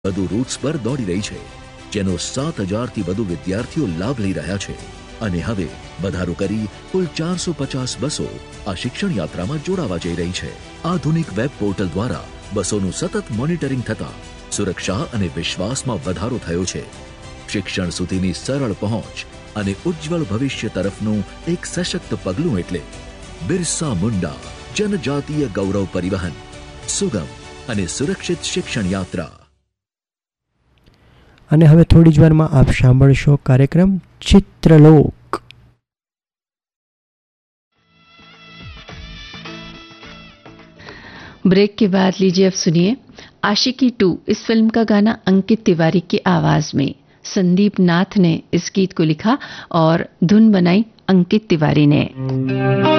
વધુ રૂટ્સ પર દોડી રહી છે, જેનો 7,000થી વધુ વિદ્યાર્થીઓ લાભ લઈ રહ્યા છે અને હવે વધારો કરી કુલ 450 બસો આ શિક્ષણ યાત્રામાં જોડાવા જઈ રહી છે. આધુનિક વેબ પોર્ટલ દ્વારા બસોનું સતત મોનિટરિંગ થતા સુરક્ષા અને વિશ્વાસમાં વધારો થયો છે. શિક્ષણ સુધીની સરળ પહોંચ અને ઉજ્જવળ ભવિષ્ય તરફનું એક સશક્ત પગલું એટલે બિરસા મુંડા જનજાતીય ગૌરવ પરિવહન, સુગમ અને સુરક્ષિત શિક્ષણ યાત્રા. અને હવે થોડી જ વારમાં આપ સાંભળશો કાર્યક્રમ ચિત્રલોક. ब्रेक के बाद लीजिए अब सुनिए आशिकी 2 इस फिल्म का गाना अंकित तिवारी की आवाज में. संदीप नाथ ने इस गीत को लिखा और धुन बनाई अंकित तिवारी ने.